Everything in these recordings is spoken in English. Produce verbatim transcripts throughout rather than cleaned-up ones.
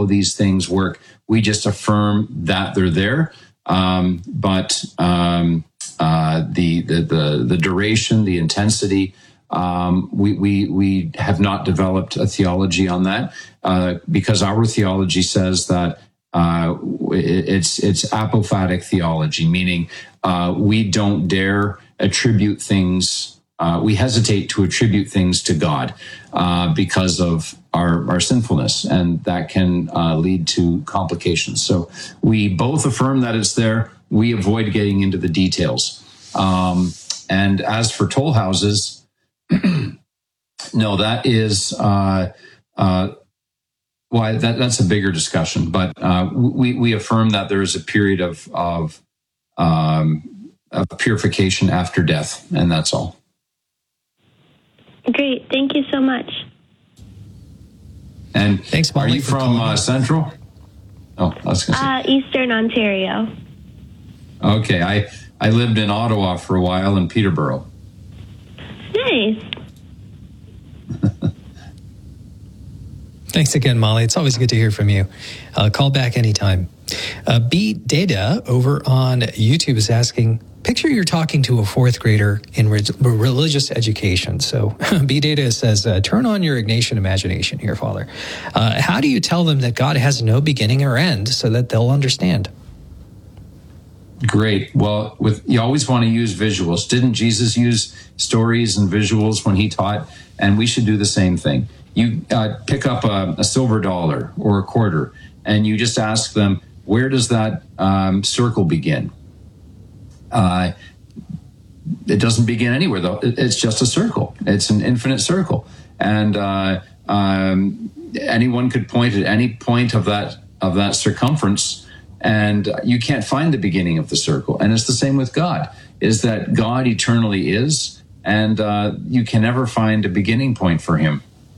how these things work. We just affirm that they're there. Um, but um, uh, the, the the the duration, the intensity, um, we we we have not developed a theology on that uh, because our theology says that uh, it's it's apophatic theology, meaning uh, we don't dare attribute things. Uh, we hesitate to attribute things to God uh, because of our, our sinfulness, and that can uh, lead to complications. So we both affirm that it's there. We avoid getting into the details. Um, and as for toll houses, no, that is, uh, uh, well, that, that's a bigger discussion. But uh, we, we affirm that there is a period of, of, um, of purification after death, and that's all. Great. Thank you so much. And Thanks, are you from uh, Central? Oh, I was going to say. Uh, Eastern Ontario. Okay. I, I lived in Ottawa for a while in Peterborough. Nice. Thanks again, Molly. It's always good to hear from you. Uh, call back anytime. Uh, B Data over on YouTube is asking, picture you're talking to a fourth grader in re- religious education. So B Data says, uh, turn on your Ignatian imagination here, Father. Uh, how do you tell them that God has no beginning or end so that they'll understand? Great. Well, with you always want to use visuals. Didn't Jesus use stories and visuals when he taught? And we should do the same thing. You uh, pick up a, a silver dollar or a quarter, and you just ask them, where does that um, circle begin? Uh, it doesn't begin anywhere, though. It's just a circle. It's an infinite circle. And uh, um, anyone could point at any point of that of that circumference, and you can't find the beginning of the circle. And it's the same with God, is that God eternally is, and uh, you can never find a beginning point for him.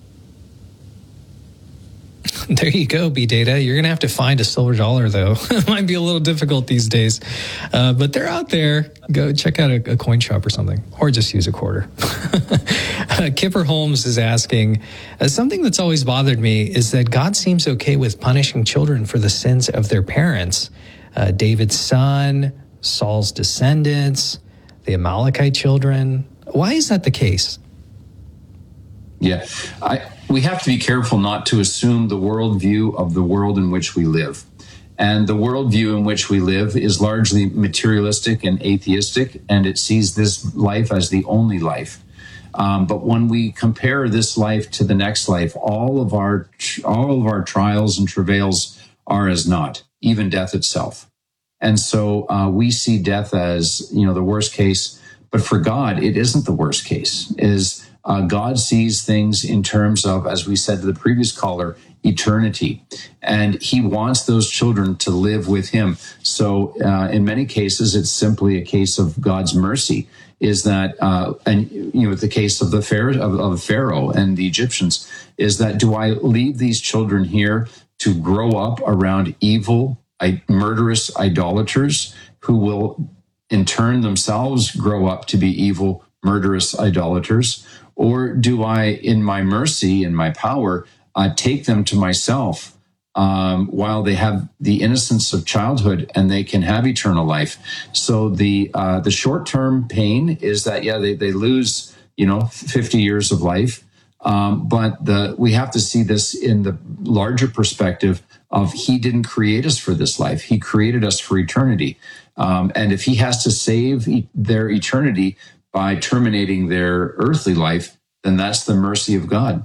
There you go, B Data. You're going to have to find a silver dollar, though. It might be a little difficult these days. Uh, but they're out there. Go check out a, a coin shop or something, or just use a quarter. uh, Kipper Holmes is asking, uh, something that's always bothered me is that God seems okay with punishing children for the sins of their parents. Uh, David's son, Saul's descendants, the Amalekite children. Why is that the case? Yeah, I, we have to be careful not to assume the worldview of the world in which we live. And the worldview in which we live is largely materialistic and atheistic, and it sees this life as the only life. Um, but when we compare this life to the next life, all of our all of our trials and travails are as naught, even death itself. And so uh, we see death as, you know, the worst case. But for God, it isn't the worst case. It is Uh, God sees things in terms of, as we said to the previous caller, eternity. And he wants those children to live with him. So uh, in many cases, it's simply a case of God's mercy, is that, uh, and you know, the case of the Pharaoh, of, of Pharaoh and the Egyptians, is that do I leave these children here to grow up around evil, I, murderous idolaters who will in turn themselves grow up to be evil, murderous idolaters? Or do I, in my mercy and my power, uh, take them to myself um, while they have the innocence of childhood and they can have eternal life? So the uh, the short-term pain is that, yeah, they, they lose, you know, fifty years of life. Um, but the we have to see this in the larger perspective of he didn't create us for this life. He created us for eternity. Um, and if he has to save e- their eternity by terminating their earthly life, then that's the mercy of God.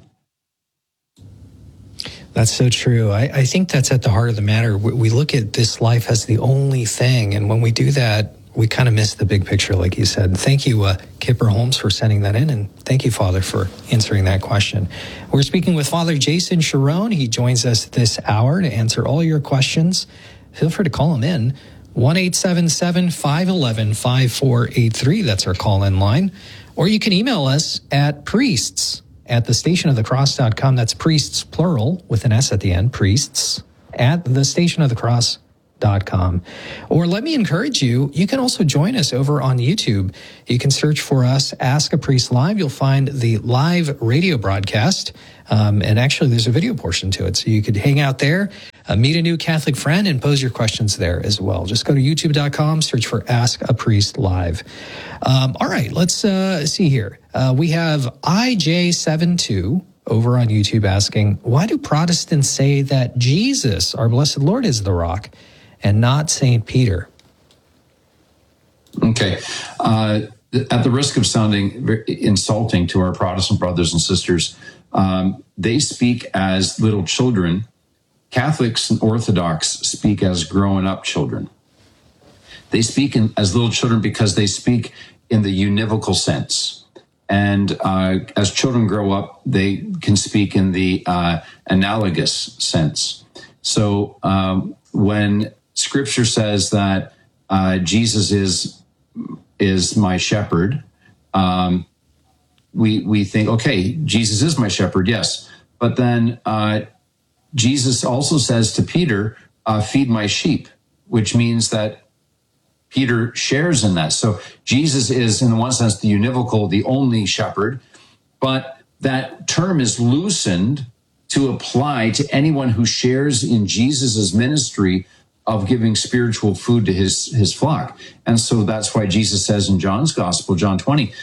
That's so true. I, I think that's at the heart of the matter. We, we look at this life as the only thing, and when we do that, we kind of miss the big picture, like you said. Thank you, uh, Kipper Holmes, for sending that in, and thank you, Father, for answering that question. We're speaking with Father Jason Cherone. He joins us this hour to answer all your questions. Feel free to call him in. one eight seven seven, five one one, five four eight three. That's our call-in line. Or you can email us at priests at the station of the cross dot com. That's priests, plural, with an S at the end, priests at the station of the cross dot com. Or let me encourage you, you can also join us over on YouTube. You can search for us, Ask a Priest Live. You'll find the live radio broadcast. Um, and actually, there's a video portion to it. So you could hang out there. uh, meet a new Catholic friend and pose your questions there as well. Just go to youtube dot com, search for Ask a Priest Live. Um, all right, let's uh, see here. Uh, we have I J seventy-two over on YouTube asking, why do Protestants say that Jesus, our blessed Lord, is the rock and not Saint Peter? Okay. Uh, at the risk of sounding very insulting to our Protestant brothers and sisters, um, they speak as little children. Catholics and Orthodox speak as grown up children. They speak in, as little children because they speak in the univocal sense. And uh, as children grow up, they can speak in the uh, analogous sense. So um, when Scripture says that uh, Jesus is is my shepherd, um, we we think, okay, Jesus is my shepherd, yes. But then uh, Jesus also says to Peter, uh, feed my sheep, which means that Peter shares in that. So Jesus is, in one sense, the univocal, the only shepherd, but that term is loosened to apply to anyone who shares in Jesus's ministry of giving spiritual food to his, his flock. And so that's why Jesus says in John's Gospel, John twenty,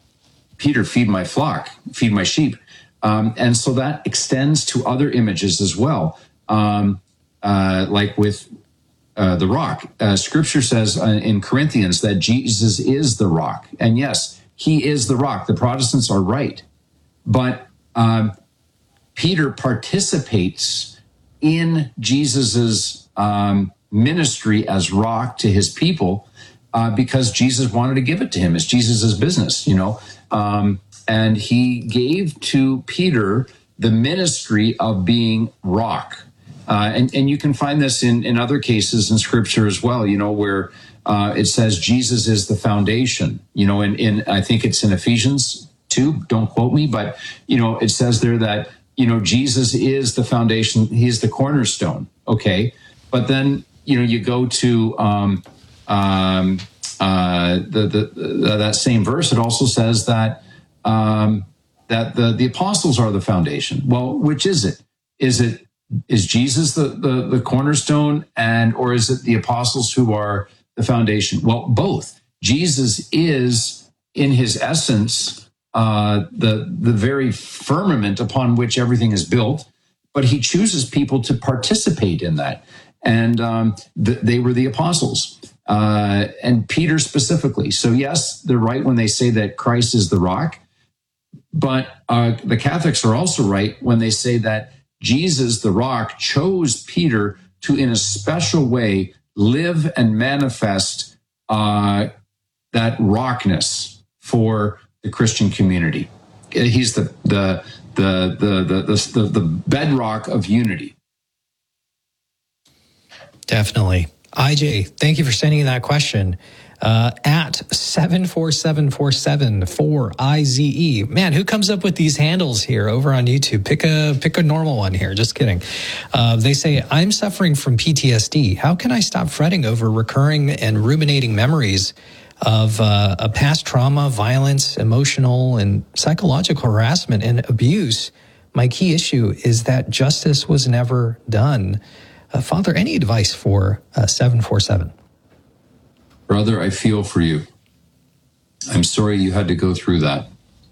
Peter, feed my flock, feed my sheep. Um, and so that extends to other images as well, um, uh, like with Uh, the rock. Uh, scripture says uh, in Corinthians that Jesus is the rock. And yes, he is the rock. The Protestants are right. But um, Peter participates in Jesus's um, ministry as rock to his people uh, because Jesus wanted to give it to him. It's Jesus's business, you know. Um, and he gave to Peter the ministry of being rock. Uh, and, and you can find this in, in other cases in Scripture as well, you know, where uh, it says Jesus is the foundation, you know, in, in I think it's in Ephesians two, don't quote me, but, you know, it says there that, you know, Jesus is the foundation, he's the cornerstone, okay? But then, you know, you go to um, um, uh, the, the, the that same verse, it also says that um, that the, the apostles are the foundation. Well, which is it? Is it Is Jesus the, the, the cornerstone, and or is it the apostles who are the foundation? Well, both. Jesus is, in his essence, uh, the the very firmament upon which everything is built, but he chooses people to participate in that. And um, th- they were the apostles, uh, and Peter specifically. So yes, they're right when they say that Christ is the rock, but uh, the Catholics are also right when they say that Jesus, the rock, chose Peter to, in a special way, live and manifest uh, that rockness for the Christian community. He's the the the the the the, the bedrock of unity. Definitely. I J, thank you for sending in that question. Uh, at seven four seven four seven four I Z E. Man, who comes up with these handles here over on YouTube? Pick a pick a normal one here. Just kidding. Uh, they say, I'm suffering from P T S D. How can I stop fretting over recurring and ruminating memories of uh, a past trauma, violence, emotional and psychological harassment and abuse? My key issue is that justice was never done. Uh, Father, any advice for uh, seven four seven? Brother, I feel for you. I'm sorry you had to go through that.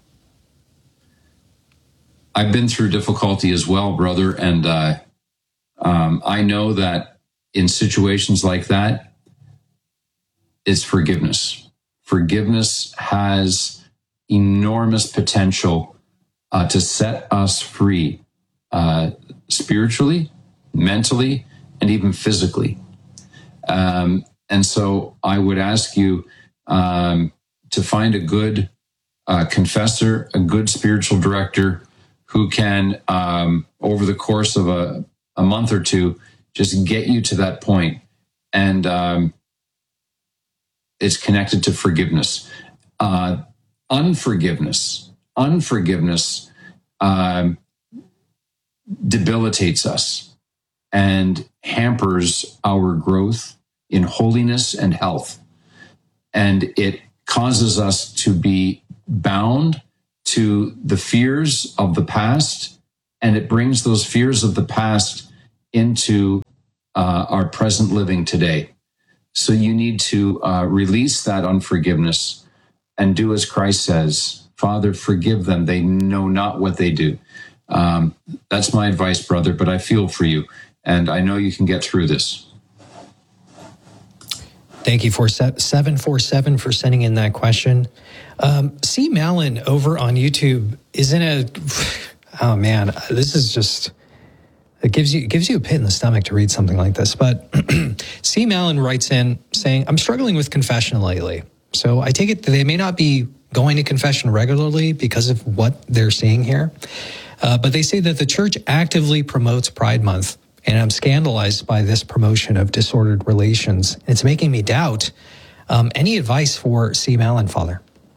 I've been through difficulty as well, brother, and uh, um, I know that in situations like that, it's forgiveness. Forgiveness has enormous potential uh, to set us free uh, spiritually, mentally, and even physically. Um, And so I would ask you um, to find a good uh, confessor, a good spiritual director who can, um, over the course of a, a month or two, just get you to that point. And um, it's connected to forgiveness. Uh, unforgiveness, unforgiveness um, debilitates us and hampers our growth in holiness and health. And it causes us to be bound to the fears of the past, and it brings those fears of the past into uh, our present living today. So you need to uh, release that unforgiveness and do as Christ says, Father, forgive them. They know not what they do. Um, that's my advice, brother, but I feel for you, and I know you can get through this. Thank you for seven four seven for sending in that question. Um, C. Mallon over on YouTube is in a, oh man, this is just, it gives you, it gives you a pit in the stomach to read something like this. But C. Mallon writes in saying, I'm struggling with confession lately. So I take it that they may not be going to confession regularly because of what they're seeing here. Uh, but they say that the church actively promotes Pride Month. And I'm scandalized by this promotion of disordered relations. It's making me doubt. Um, any advice for C. Mallon, Father?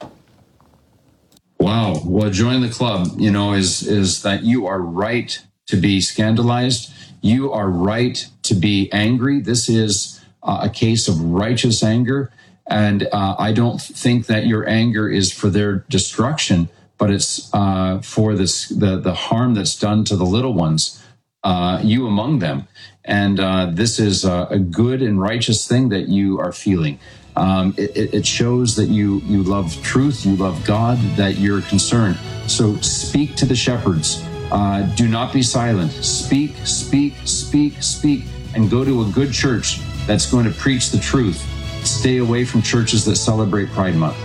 Wow. Well, join the club, you know, is, is that you are right to be scandalized. You are right to be angry. This is uh, a case of righteous anger. And uh, I don't think that your anger is for their destruction, but it's uh, for this, the, the harm that's done to the little ones. Uh, you among them. And uh, this is a, a good and righteous thing that you are feeling. Um, it, it shows that you, you love truth, you love God, that you're concerned. So speak to the shepherds. Uh, do not be silent. Speak, speak, speak, speak, and go to a good church that's going to preach the truth. Stay away from churches that celebrate Pride Month.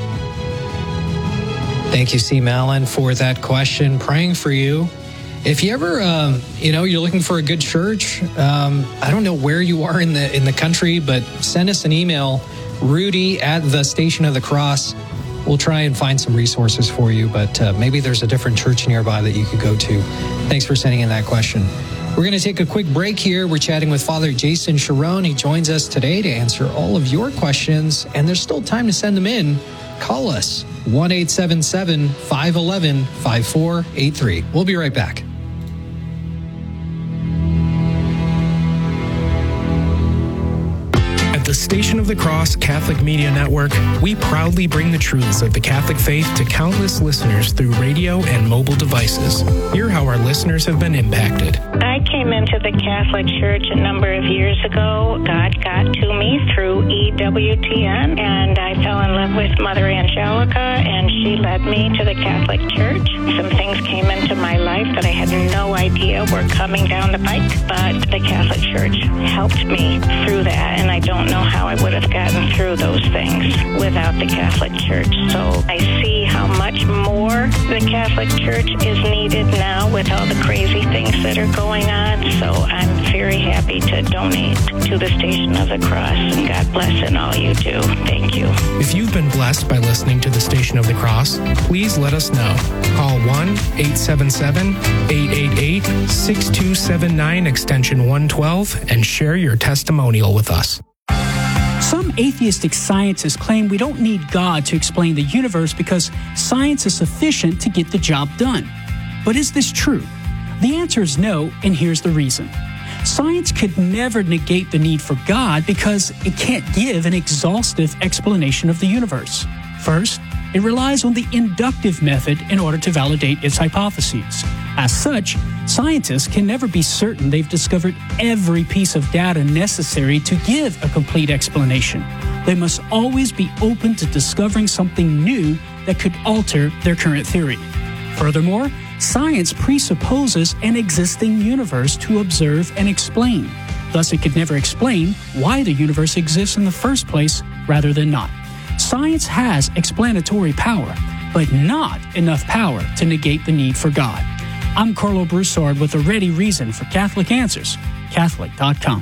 Thank you, C. Mallon, for that question. Praying for you. If you ever, um, you know, you're looking for a good church, um, I don't know where you are in the in the country, but send us an email, Rudy at the Station of the Cross. We'll try and find some resources for you, but uh, maybe there's a different church nearby that you could go to. Thanks for sending in that question. We're going to take a quick break here. We're chatting with Father Jason Cherone. He joins us today to answer all of your questions, and there's still time to send them in. Call us, one eight seven seven, five one one, five four eight three. We'll be right back. The Station of the Cross Catholic Media Network, we proudly bring the truths of the Catholic faith to countless listeners through radio and mobile devices. Hear how our listeners have been impacted. I came into the Catholic Church a number of years ago. God got to me through E W T N, and I fell in love with Mother Angelica, and she led me to the Catholic Church. Some things came into my life that I had no idea were coming down the pike, but the Catholic Church helped me through that, and I don't know how I would have gotten through those things without the Catholic Church. So I see how much more the Catholic Church is needed now with all the crazy things that are going on. So I'm very happy to donate to the Station of the Cross, and God bless in all you do. Thank you. If you've been blessed by listening to the Station of the Cross, please let us know. Call one eight seven seven, eight eight eight, six two seven nine extension one twelve and share your testimonial with us. Some atheistic scientists claim we don't need God to explain the universe because science is sufficient to get the job done. But is this true? The answer is no, and here's the reason. Science could never negate the need for God because it can't give an exhaustive explanation of the universe. First, it relies on the inductive method in order to validate its hypotheses. As such, scientists can never be certain they've discovered every piece of data necessary to give a complete explanation. They must always be open to discovering something new that could alter their current theory. Furthermore, science presupposes an existing universe to observe and explain. Thus, it could never explain why the universe exists in the first place rather than not. Science has explanatory power, but not enough power to negate the need for God. I'm Carlo Broussard with a ready reason for Catholic Answers, Catholic dot com.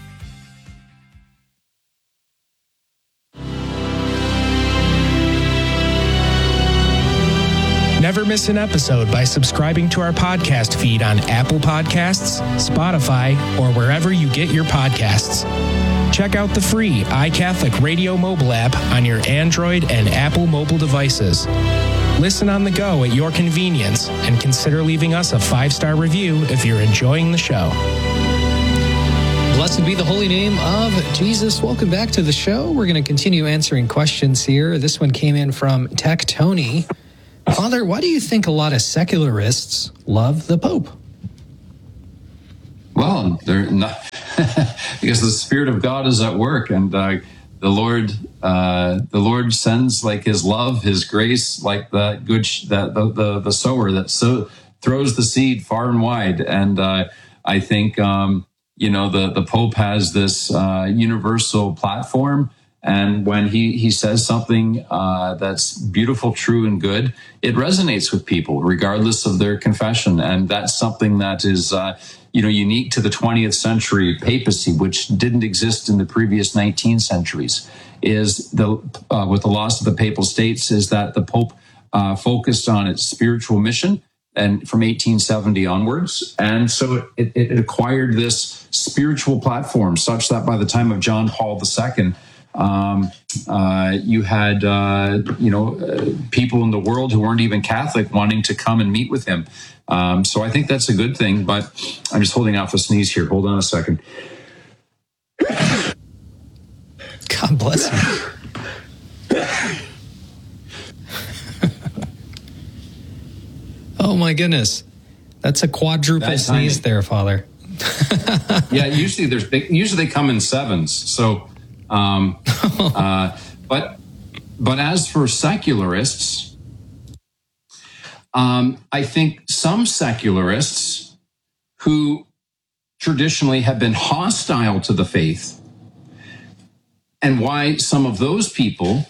Never miss an episode by subscribing to our podcast feed on Apple Podcasts, Spotify, or wherever you get your podcasts. Check out the free iCatholic Radio mobile app on your Android and Apple mobile devices. Listen on the go at your convenience and consider leaving us a five-star review if you're enjoying the show. Blessed be the holy name of Jesus. Welcome back to the show. We're going to continue answering questions here. This one came in from Tech Tony. Father, why do you think a lot of secularists love the Pope? Well, they're not. because the Spirit of God is at work, and uh, the Lord, uh, the Lord sends like His love, His grace, like that good sh- that the, the the sower that so throws the seed far and wide. And uh, I think um, you know the the Pope has this uh, universal platform. And when he, he says something uh, that's beautiful, true, and good, it resonates with people, regardless of their confession. And that's something that is, uh, you know, unique to the twentieth century papacy, which didn't exist in the previous nineteen centuries. Is the uh, with the loss of the Papal States, is that the Pope uh, focused on its spiritual mission, and from eighteen seventy onwards, and so it, it, it acquired this spiritual platform, such that by the time of John Paul the Second. Um, uh, you had, uh, you know, uh, people in the world who weren't even Catholic wanting to come and meet with him. Um, so I think that's a good thing, but I'm just holding off a sneeze here. Hold on a second. God bless you. Oh my goodness. That's a quadruple That's sneeze tiny. there, Father. Yeah, usually there's big, usually they come in sevens. So, Um, uh, but but as for secularists, um, I think some secularists who traditionally have been hostile to the faith, and why some of those people,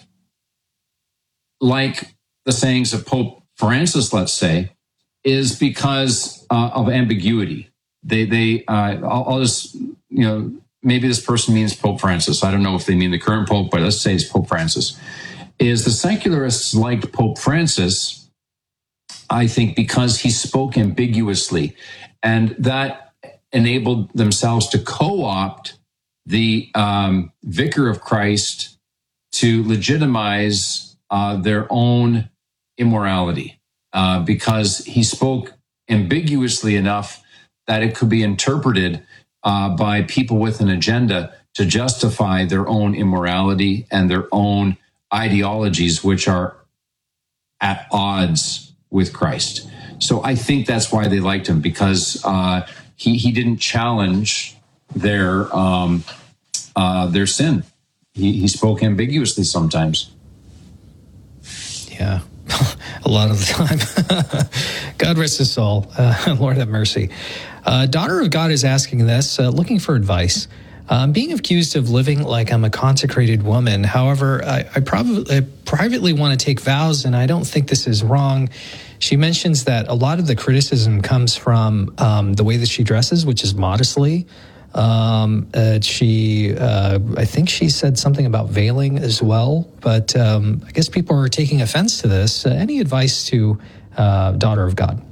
like the sayings of Pope Francis, let's say, is because uh, of ambiguity. They they uh, I'll, I'll just you know. Maybe this person means Pope Francis. I don't know if they mean the current Pope, but let's say it's Pope Francis. Is the secularists liked Pope Francis, I think, because he spoke ambiguously, and that enabled themselves to co-opt the um, Vicar of Christ to legitimize uh, their own immorality, uh, because he spoke ambiguously enough that it could be interpreted Uh, by people with an agenda to justify their own immorality and their own ideologies, which are at odds with Christ. So I think that's why they liked him, because uh, he he didn't challenge their um, uh, their sin. He, he spoke ambiguously sometimes. Yeah, a lot of the time. God rest his soul. Uh, Lord have mercy. Uh, Daughter of God is asking this, uh, looking for advice. Uh, I'm being accused of living like I'm a consecrated woman. However, I, I probably I privately want to take vows, and I don't think this is wrong. She mentions that a lot of the criticism comes from um, the way that she dresses, which is modestly. Um, uh, she, uh, I think she said something about veiling as well, but um, I guess people are taking offense to this. Uh, any advice to uh, Daughter of God?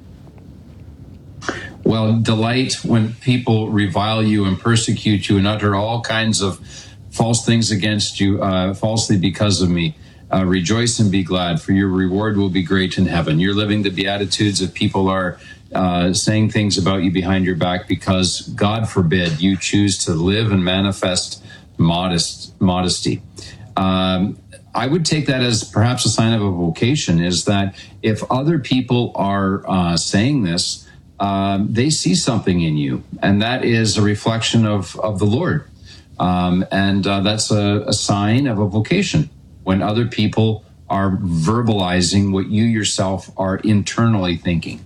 Well, delight when people revile you and persecute you and utter all kinds of false things against you, uh, falsely because of me. Uh, rejoice and be glad, for your reward will be great in heaven. You're living the Beatitudes if people are uh, saying things about you behind your back, because God forbid you choose to live and manifest modest modesty. Um, I would take that as perhaps a sign of a vocation, is that if other people are uh, saying this, Um, they see something in you, and that is a reflection of, of the Lord. Um, and uh, that's a, a sign of a vocation, when other people are verbalizing what you yourself are internally thinking.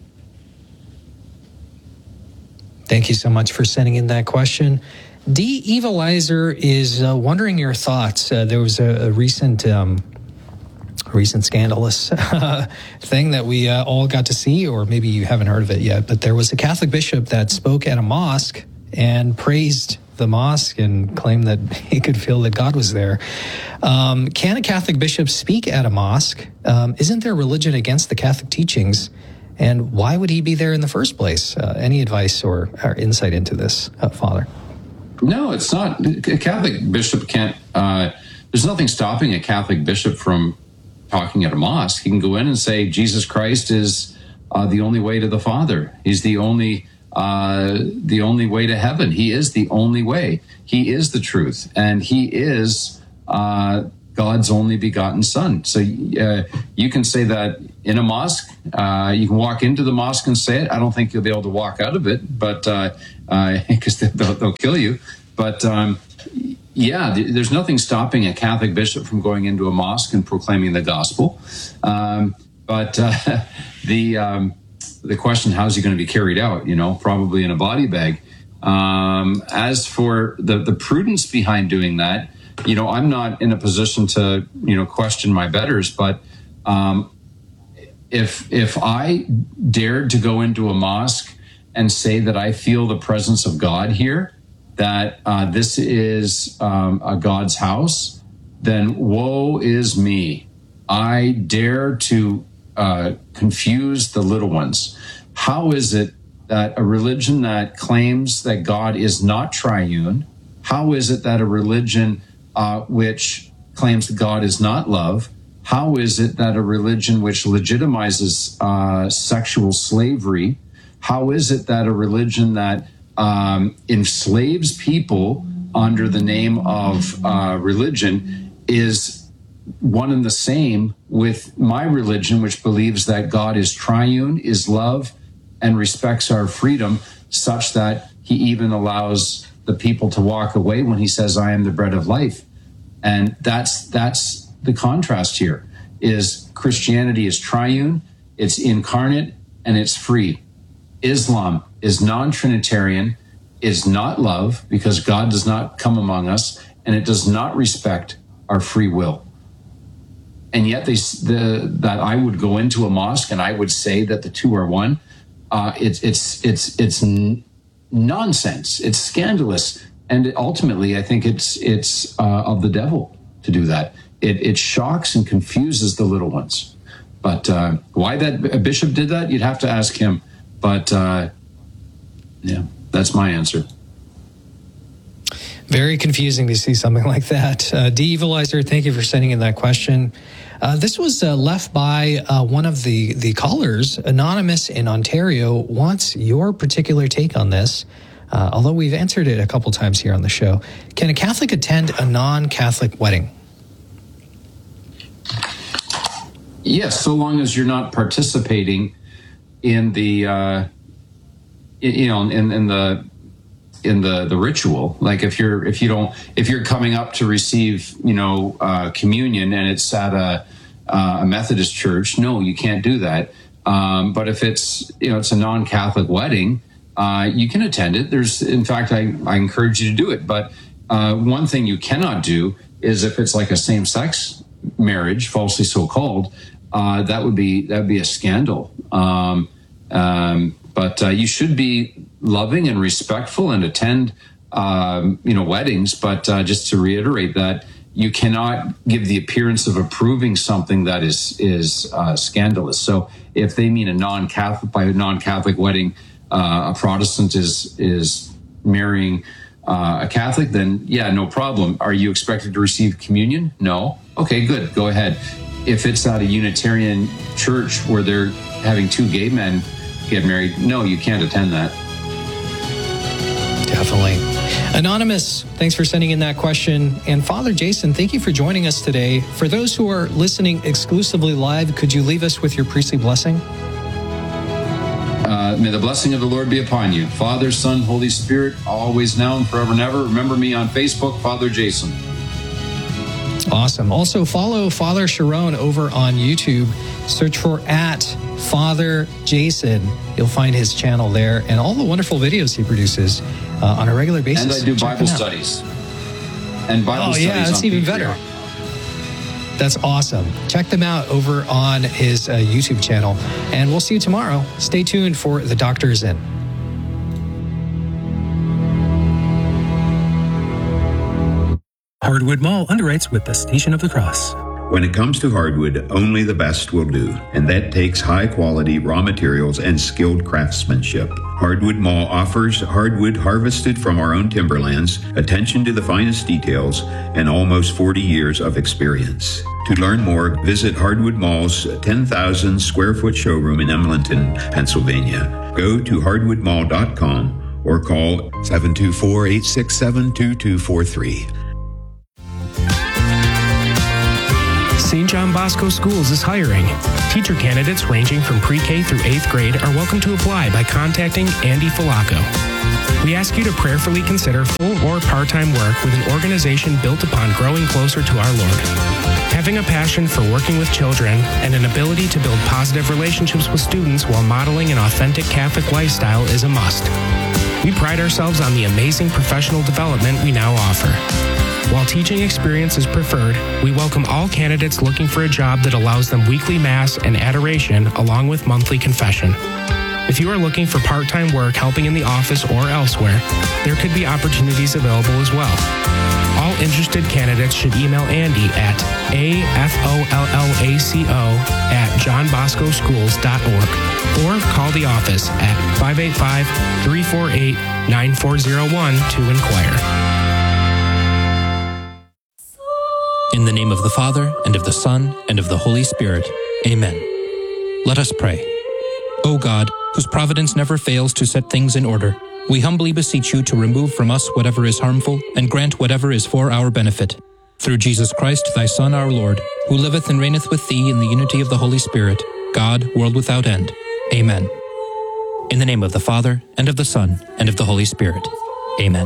Thank you so much for sending in that question. D. Evilizer is uh, wondering your thoughts. Uh, there was a, a recent... Um, recent scandalous uh, thing that we uh, all got to see, or maybe you haven't heard of it yet, but there was a Catholic bishop that spoke at a mosque and praised the mosque and claimed that he could feel that God was there. Um, can a Catholic bishop speak at a mosque? Um, isn't there religion against the Catholic teachings? And why would he be there in the first place? Uh, any advice or, or insight into this, uh, Father? No, it's not. A Catholic bishop can't, uh, there's nothing stopping a Catholic bishop from talking at a mosque. He can go in and say Jesus Christ is uh, the only way to the Father. He's the only uh, the only way to heaven. He is the only way. He is the truth, and he is uh, God's only begotten Son. So uh, you can say that in a mosque. Uh, you can walk into the mosque and say it. I don't think you'll be able to walk out of it, but because uh, uh, they'll, they'll kill you. But um, yeah, th- there's nothing stopping a Catholic bishop from going into a mosque and proclaiming the gospel. Um, but uh, the um, the question, how's he going to be carried out? You know, probably in a body bag. Um, as for the, the prudence behind doing that, you know, I'm not in a position to, you know, question my betters, but um, if if I dared to go into a mosque and say that I feel the presence of God here, that uh, this is um, a God's house, then woe is me. I dare to uh, confuse the little ones. How is it that a religion that claims that God is not triune, how is it that a religion uh, which claims that God is not love, how is it that a religion which legitimizes uh, sexual slavery, how is it that a religion that um, enslaves people under the name of uh, religion is one and the same with my religion, which believes that God is triune, is love, and respects our freedom such that he even allows the people to walk away when he says, I am the bread of life. And that's that's the contrast here, is Christianity is triune, it's incarnate, and it's free. Islam is non-Trinitarian, is not love, because God does not come among us, and it does not respect our free will. And yet they, the, that I would go into a mosque and I would say that the two are one. Uh, it's it's it's it's n- nonsense. It's scandalous, and ultimately, I think it's it's uh, of the devil to do that. It it shocks and confuses the little ones. But uh, why that a bishop did that, you'd have to ask him. But uh, yeah, that's my answer. Very confusing to see something like that. Uh, De-Evilizer, thank you for sending in that question. Uh, this was uh, left by uh, one of the, the callers, Anonymous in Ontario, wants your particular take on this, uh, although we've answered it a couple times here on the show. Can a Catholic attend a non-Catholic wedding? Yes, so long as you're not participating in the, uh, you know, in, in the in the, the ritual. Like if you're if you don't if you're coming up to receive, you know, uh, communion and it's at a, uh, a Methodist church, no, you can't do that. Um, but if it's, you know, it's a non-Catholic wedding, uh, you can attend it. There's, in fact, I, I encourage you to do it. But uh, one thing you cannot do is if it's like a same-sex marriage, falsely so-called, uh, that would be that would be a scandal. Um, um, but uh, you should be loving and respectful and attend, um, you know, weddings. But uh, just to reiterate that, you cannot give the appearance of approving something that is is uh, scandalous. So if they mean a non-Catholic, by a non-Catholic wedding, uh, a Protestant is is marrying uh, a Catholic, then yeah, no problem. Are you expected to receive communion? No. Okay, good. Go ahead. If it's at a Unitarian church where they're having two gay men get married, no, you can't attend that. Definitely. Anonymous, thanks for sending in that question. And Father Jason, thank you for joining us today. For those who are listening exclusively live, could you leave us with your priestly blessing? Uh, may the blessing of the Lord be upon you. Father, Son, Holy Spirit, always now and forever and ever. Remember me on Facebook, Father Jason. Awesome. Also, follow Father Sharon over on YouTube. Search for at Father Jason. You'll find his channel there and all the wonderful videos he produces uh, on a regular basis. And I do Check Bible studies. And Bible oh, studies. Oh, yeah, that's even better. That's awesome. Check them out over on his uh, YouTube channel. And we'll see you tomorrow. Stay tuned for The Doctor Is In. Hardwood Mall underwrites with the Station of the Cross. When it comes to hardwood, only the best will do, and that takes high-quality raw materials and skilled craftsmanship. Hardwood Mall offers hardwood harvested from our own timberlands, attention to the finest details, and almost forty years of experience. To learn more, visit Hardwood Mall's ten thousand square foot showroom in Emlenton, Pennsylvania. Go to hardwood mall dot com or call seven two four, eight six seven, two two four three. Saint John Bosco Schools is hiring. Teacher candidates ranging from pre-K through eighth grade are welcome to apply by contacting Andy Falaco. We ask you to prayerfully consider full or part-time work with an organization built upon growing closer to our Lord. Having a passion for working with children and an ability to build positive relationships with students while modeling an authentic Catholic lifestyle is a must. We pride ourselves on the amazing professional development we now offer. While teaching experience is preferred, we welcome all candidates looking for a job that allows them weekly Mass and adoration along with monthly confession. If you are looking for part-time work helping in the office or elsewhere, there could be opportunities available as well. All interested candidates should email Andy at A F O L L A C O at john bosco schools dot org or call the office at five eight five, three four eight, nine four zero one to inquire. In the name of the Father, and of the Son, and of the Holy Spirit. Amen. Let us pray. O God, whose providence never fails to set things in order, we humbly beseech you to remove from us whatever is harmful, and grant whatever is for our benefit. Through Jesus Christ, thy Son, our Lord, who liveth and reigneth with thee in the unity of the Holy Spirit, God, world without end. Amen. In the name of the Father, and of the Son, and of the Holy Spirit. Amen.